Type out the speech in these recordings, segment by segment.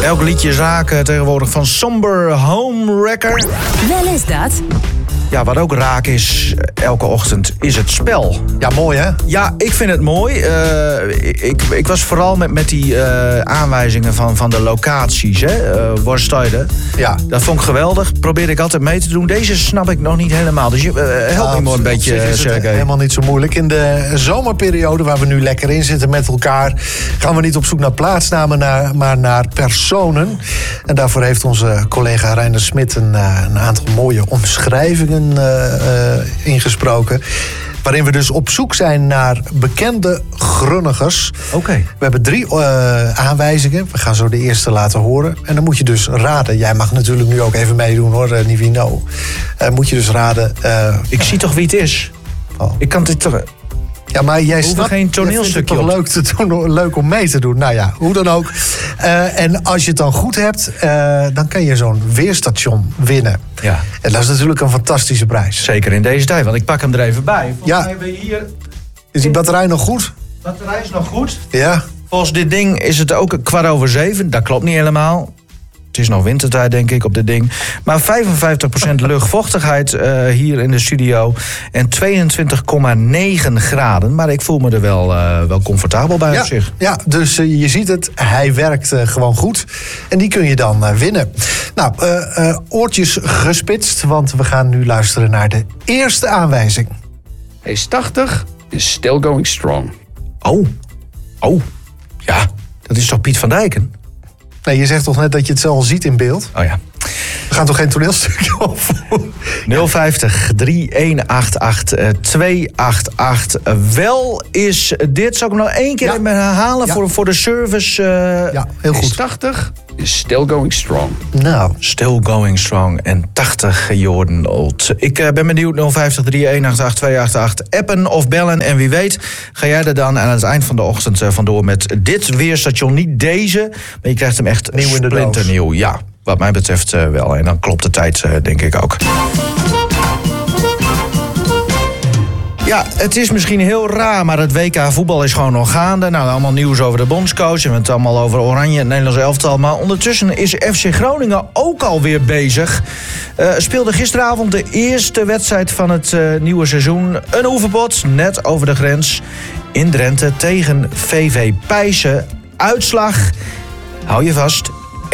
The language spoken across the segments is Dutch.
Elk liedje is raak tegenwoordig van Somber Home Wrecker. Wel is dat. Ja, wat ook raak is elke ochtend, is het spel. Ja, mooi hè? Ja, ik vind het mooi. Ik was vooral met die aanwijzingen van de locaties. Waar sta je? Ja. Dat vond ik geweldig. Probeerde ik altijd mee te doen. Deze snap ik nog niet helemaal. Dus help me maar een beetje, Sergej. Helemaal niet zo moeilijk. In de zomerperiode, waar we nu lekker in zitten met elkaar, gaan we niet op zoek naar plaatsnamen, maar naar personen. En daarvoor heeft onze collega Reiner Smit een aantal mooie omschrijvingen ingesproken. Waarin we dus op zoek zijn naar bekende grunnigers. Oké. We hebben 3 aanwijzingen. We gaan zo de eerste laten horen. En dan moet je dus raden. Jij mag natuurlijk nu ook even meedoen hoor, Nivino. Moet je dus raden. Ik zie toch wie het is? Oh. Ik kan dit toch... Ja, maar jij snapt geen toneelstukje het toch leuk om mee te doen. Nou ja, hoe dan ook. En als je het dan goed hebt, dan kan je zo'n weerstation winnen. Ja. En dat is natuurlijk een fantastische prijs. Zeker in deze tijd, want ik pak hem er even bij. Volgens Ja. mij hebben we hier... Is die batterij nog goed? De batterij is nog goed. Ja. Volgens dit ding is het ook 6:15. Dat klopt niet helemaal. Het is nog wintertijd, denk ik, op dit ding. Maar 55% luchtvochtigheid hier in de studio. En 22,9 graden. Maar ik voel me er wel comfortabel bij op zich. Ja, dus je ziet het. Hij werkt gewoon goed. En die kun je dan winnen. Nou, oortjes gespitst. Want we gaan nu luisteren naar de eerste aanwijzing. Hij is 80, is still going strong. Oh. Ja, dat is toch Piet van Dijken? Nee, je zegt toch net dat je het zelf al ziet in beeld? Oh ja. We gaan toch geen toneelstukje over? 050 3188 288. Wel is dit. Zal ik hem nog 1 keer even herhalen voor de service? Ja, heel Hij is goed. 80, is still going strong. Nou, Still going strong en 80 Jordan Old. Ik ben benieuwd. 050 3188 288. Appen of bellen. En wie weet ga jij er dan aan het eind van de ochtend vandoor met dit weerstation. Niet deze, maar je krijgt hem echt Nieuw in de doos. splinternieuw. Ja, wat mij betreft wel. En dan klopt de tijd, denk ik ook. Ja, het is misschien heel raar, maar het WK voetbal is gewoon nog gaande. Nou, allemaal nieuws over de bondscoach. En we hebben het allemaal over Oranje, het Nederlands elftal. Maar ondertussen is FC Groningen ook alweer bezig. Speelde gisteravond de eerste wedstrijd van het nieuwe seizoen. Een oefenpot, net over de grens. In Drenthe tegen VV Pijssen. Uitslag, hou je vast,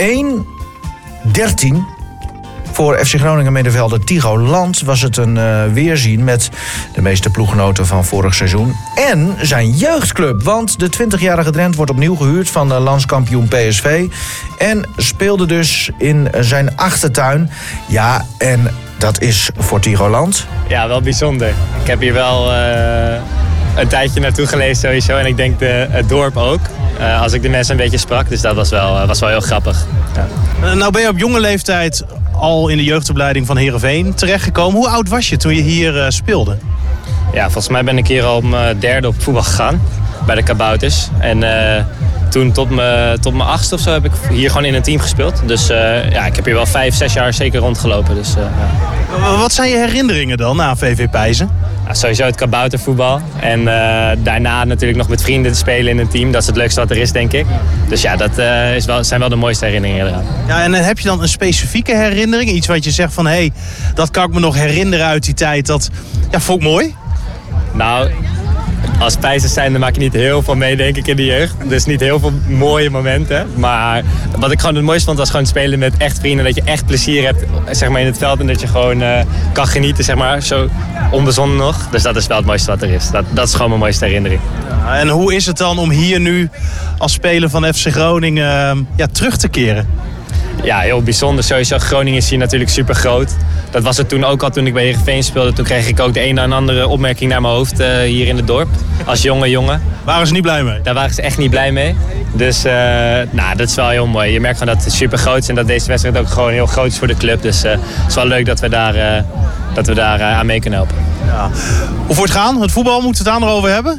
1-13. Voor FC Groningen middenvelder Tigo Land was het een weerzien met de meeste ploeggenoten van vorig seizoen. En zijn jeugdclub, want de 20-jarige Drent wordt opnieuw gehuurd van de landskampioen PSV. En speelde dus in zijn achtertuin. Ja, en dat is voor Tigo Land. Ja, wel bijzonder. Ik heb hier wel een tijdje naartoe geleefd sowieso. En ik denk het dorp ook. Als ik de mensen een beetje sprak. Dus dat was wel heel grappig. Ja. Nou ben je op jonge leeftijd al in de jeugdopleiding van Heerenveen terechtgekomen. Hoe oud was je toen je hier speelde? Ja, volgens mij ben ik hier al op mijn 3e op voetbal gegaan. Bij de Kabouters. En toen tot mijn 8e of zo heb ik hier gewoon in een team gespeeld. Dus ik heb hier wel 5-6 jaar zeker rondgelopen. Dus, Wat zijn je herinneringen dan aan VV Pijssen? Ja, sowieso het kaboutervoetbal. En daarna natuurlijk nog met vrienden te spelen in een team. Dat is het leukste wat er is, denk ik. Dus ja, dat zijn wel de mooiste herinneringen eraan. Ja, en heb je dan een specifieke herinnering? Iets wat je zegt van, hé, dat kan ik me nog herinneren uit die tijd. Dat vond ik mooi. Nou, als Pijsers zijn, dan maak je niet heel veel mee, denk ik, in de jeugd. Dus niet heel veel mooie momenten. Maar wat ik gewoon het mooiste vond, was gewoon spelen met echt vrienden. Dat je echt plezier hebt, zeg maar, in het veld. En dat je gewoon kan genieten, zeg maar, zo onbezonnen nog. Dus dat is wel het mooiste wat er is. Dat is gewoon mijn mooiste herinnering. Ja, en hoe is het dan om hier nu als speler van FC Groningen terug te keren? Ja, heel bijzonder. Sowieso, Groningen is hier natuurlijk super groot. Dat was het toen ook al toen ik bij Heerenveen speelde. Toen kreeg ik ook de een en andere opmerking naar mijn hoofd hier in het dorp. Als jonge jongen. Waren ze niet blij mee? Daar waren ze echt niet blij mee. Dus dat is wel heel mooi. Je merkt gewoon dat het super groot is en dat deze wedstrijd ook gewoon heel groot is voor de club. Dus het is wel leuk dat we daar aan mee kunnen helpen. Ja. Hoe voor het gaan? Het voetbal, moeten we het daar nog over hebben?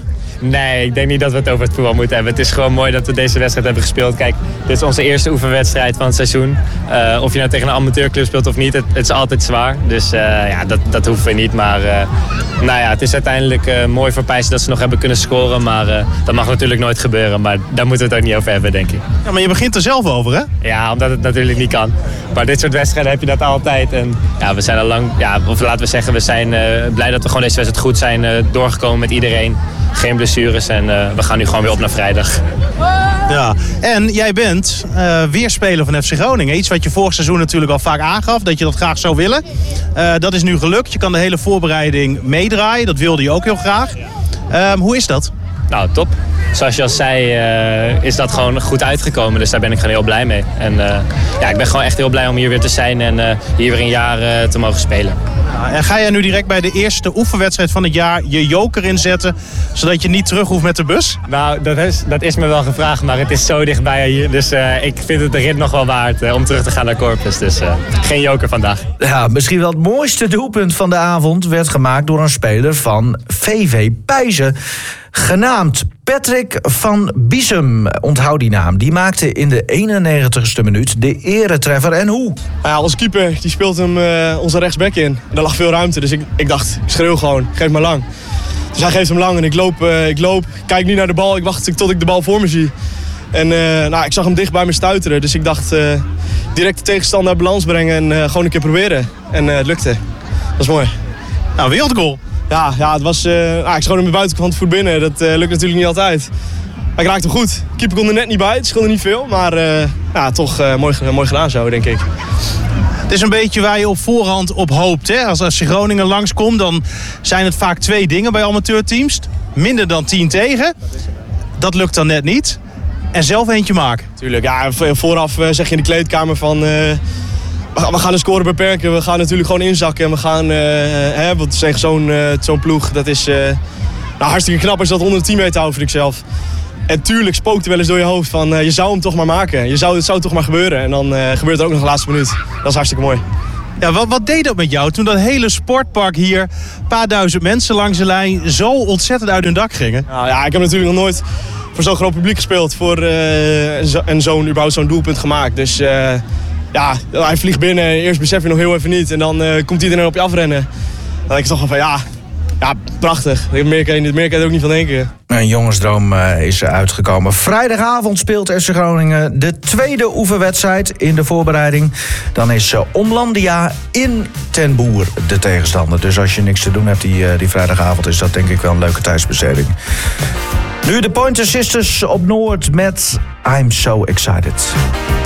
Nee, ik denk niet dat we het over het voetbal moeten hebben. Het is gewoon mooi dat we deze wedstrijd hebben gespeeld. Kijk, dit is onze eerste oefenwedstrijd van het seizoen. Of je nou tegen een amateurclub speelt of niet, het is altijd zwaar. Dus dat hoeven we niet. Maar het is uiteindelijk mooi voor Pijs dat ze nog hebben kunnen scoren. Maar dat mag natuurlijk nooit gebeuren. Maar daar moeten we het ook niet over hebben, denk ik. Ja, maar je begint er zelf over, hè? Ja, omdat het natuurlijk niet kan. Maar dit soort wedstrijden heb je dat altijd. En ja, we zijn al lang, of laten we zeggen, we zijn blij dat we gewoon deze wedstrijd goed zijn doorgekomen met iedereen. Geen blessures en we gaan nu gewoon weer op naar vrijdag. Ja, en jij bent weer speler van FC Groningen. Iets wat je vorig seizoen natuurlijk al vaak aangaf, dat je dat graag zou willen. Dat is nu gelukt. Je kan de hele voorbereiding meedraaien. Dat wilde je ook heel graag. Hoe is dat? Nou, top. Zoals je al zei, is dat gewoon goed uitgekomen. Dus daar ben ik gewoon heel blij mee. En ik ben gewoon echt heel blij om hier weer te zijn en hier weer een jaar te mogen spelen. En ga jij nu direct bij de eerste oefenwedstrijd van het jaar je joker inzetten, zodat je niet terug hoeft met de bus? Nou, dat is me wel gevraagd, maar het is zo dichtbij hier. Dus ik vind het de rit nog wel waard om terug te gaan naar Corpus. Dus geen joker vandaag. Ja, misschien wel het mooiste doelpunt van de avond werd gemaakt door een speler van VV Pijzen. Genaamd Patrick van Biesem, onthoud die naam. Die maakte in de 91ste minuut de eretreffer. En hoe? Ja, onze keeper die speelt hem onze rechtsback in. En daar lag veel ruimte, dus ik dacht, ik schreeuw gewoon, geef maar lang. Dus hij geeft hem lang en ik loop, kijk niet naar de bal, ik wacht tot ik de bal voor me zie. En ik zag hem dicht bij me stuiteren, dus ik dacht direct de tegenstander uit balans brengen en gewoon een keer proberen. En het lukte. Dat is mooi. Nou, wereldgoal. Ja, het was, ik schoot hem de buitenkant van het voet binnen. Dat lukt natuurlijk niet altijd. Maar ik raakte hem goed. De keeper kon er net niet bij, het scheelde niet veel. Maar toch mooi gedaan zo, denk ik. Het is een beetje waar je op voorhand op hoopt. Hè? Als FC Groningen langskomt, dan zijn het vaak 2 dingen bij amateurteams. Minder dan 10 tegen. Dat lukt dan net niet. En zelf eentje maken. Tuurlijk, ja, vooraf zeg je in de kleedkamer van... we gaan de score beperken, we gaan natuurlijk gewoon inzakken. En we gaan, want tegen zo'n ploeg, dat is hartstikke knap als je dat onder de 10 meter houdt, vind ik zelf. En tuurlijk spookt er wel eens door je hoofd van, je zou hem toch maar maken. Het zou toch maar gebeuren. En dan gebeurt het ook nog de laatste minuut. Dat is hartstikke mooi. Ja, wat deed dat met jou toen dat hele sportpark hier, een paar duizend mensen langs de lijn, zo ontzettend uit hun dak gingen? Nou, ja, ik heb natuurlijk nog nooit voor zo'n groot publiek gespeeld en überhaupt zo'n doelpunt gemaakt. Dus... hij vliegt binnen. Eerst besef je nog heel even niet. En dan komt iedereen op je afrennen. Dan denk ik toch van prachtig. Meer kan je er ook niet van denken. Een jongensdroom is uitgekomen. Vrijdagavond speelt FC Groningen de tweede oefenwedstrijd in de voorbereiding. Dan is Omlandia in Ten Boer de tegenstander. Dus als je niks te doen hebt die vrijdagavond, is dat denk ik wel een leuke tijdsbesteding. Nu de Pointer Sisters op Noord met I'm So Excited.